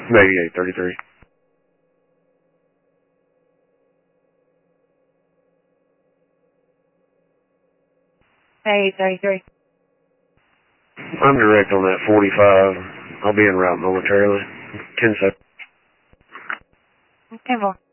Maybe 833. Hey, 833. I'm direct on that 45. I'll be en route momentarily. 10 seconds. Okay, well.